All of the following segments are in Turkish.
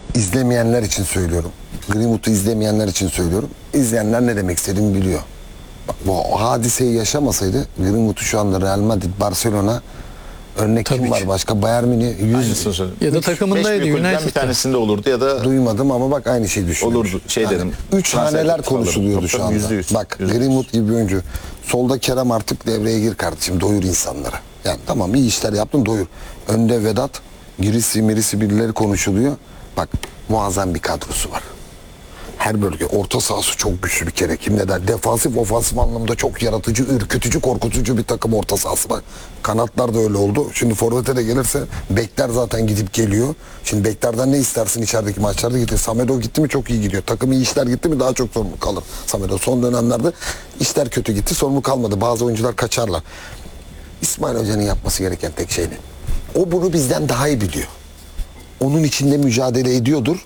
izlemeyenler için söylüyorum. Greenwood'u izlemeyenler için söylüyorum. İzleyenler ne demek istediğimi biliyor. Bak, bu hadiseyi yaşamasaydı Greenwood'u şu anda Real Madrid, Barcelona, örnek Tabii kim var ki. başka? Bayern Münih 100 Aynısını söyledim. Ya da 5 takımındaydı, büyük kulüpten bir United'da. tanesinde olurdu ya da duymadım ama bak aynı şeyi düşünüyorum. olurdu. Şey dedim. 3 transfer haneler teklifi alırım. konuşuluyordu Yok, şu tabii, anda. %100, Bak %100. Greenwood gibi bir oyuncu. Solda Kerem artık devreye gir kardeşim. Doyur insanlara. Yani tamam iyi işler yaptın doyur. Önde Vedat, girisi mirisi birileri konuşuluyor. Bak muazzam bir kadrosu var. Her bölge orta sahası çok güçlü bir kere. Kim ne der? Defansif, ofansif anlamda çok yaratıcı, ürkütücü, korkutucu bir takım orta sahası var. Kanatlar da öyle oldu. Şimdi forvete de gelirse bekler zaten gidip geliyor. Şimdi beklerden ne istersin içerideki maçlarda gitti. Samedo gitti mi çok iyi gidiyor. Takım iyi işler gitti mi daha çok sorumluluk kalır. Samedo son dönemlerde işler kötü gitti. Sorumluluk kalmadı. Bazı oyuncular kaçarlar. İsmail Hoca'nın yapması gereken tek şey ne? O bunu bizden daha iyi biliyor. Onun içinde mücadele ediyordur.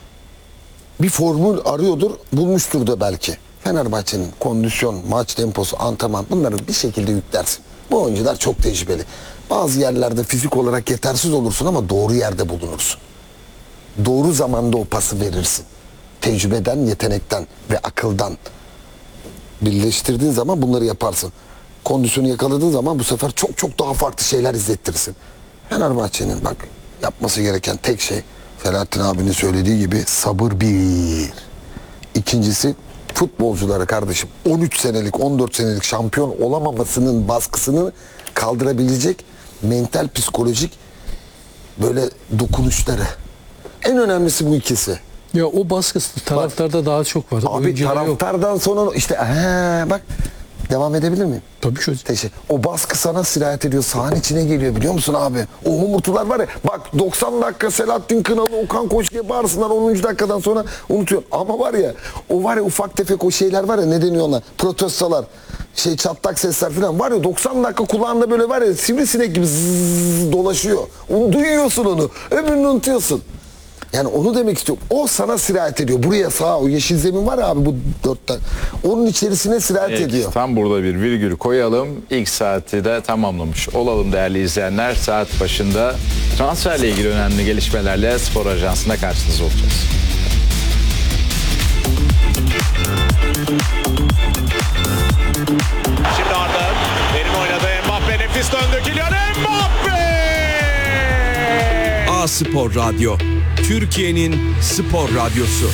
Bir formül arıyordur, bulmuştur da belki. Fenerbahçe'nin kondisyon, maç temposu, antrenman bunları bir şekilde yüklersin. Bu oyuncular çok tecrübeli. Bazı yerlerde fizik olarak yetersiz olursun ama doğru yerde bulunursun. Doğru zamanda o pası verirsin. Tecrübeden, yetenekten ve akıldan birleştirdiğin zaman bunları yaparsın. Kondisyonu yakaladığın zaman bu sefer çok çok daha farklı şeyler izlettirirsin. Fenerbahçe'nin bak yapması gereken tek şey Selahattin abinin söylediği gibi sabır bir. İkincisi futbolculara kardeşim 13 senelik 14 senelik şampiyon olamamasının baskısını kaldırabilecek mental psikolojik böyle dokunuşları. En önemlisi bu ikisi. Ya o baskı taraftarda daha çok var. Abi Oyuncuda yok. taraftardan sonra işte bak devam edebilir miyim? Tabii ki hocam. Teşekkür. O baskı sana sirayet ediyor. Sahanın içine geliyor biliyor musun abi? O homurtular var ya. Bak 90 dakika Selahattin Kınalı, Okan Koç diye bağırsınlar 10. dakikadan sonra unutuyor. Ama var ya o var ya ufak tefek o şeyler var ya ne deniyor ona? Protestolar. Çatlak sesler falan var ya 90 dakika kulağında böyle var ya sivrisinek gibi zzzz dolaşıyor. Onu duyuyorsun onu. Öbürünü unutuyorsun. Yani onu demek istiyorum. O sana sirayet ediyor. Buraya sağa o yeşil zemin var ya abi bu 4'ten. Onun içerisine sirayet ediyor. Tam burada bir virgül koyalım. İlk saati de tamamlamış olalım değerli izleyenler. Saat başında transferle ilgili önemli gelişmelerle Spor Ajansı'nda karşınızda olacağız. Şimdi Arda benim oynadı Mbappe nefis döndü Kylian Mbappe! A Spor Radyo, Türkiye'nin spor radyosu.